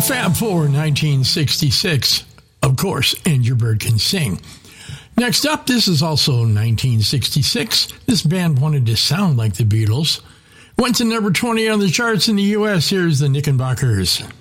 Fab Four, 1966. Of course, And Your Bird Can Sing. Next up, this is also 1966. This band wanted to sound like the Beatles. Went to number 20 on the charts in the U.S. Here's the Knickerbockers.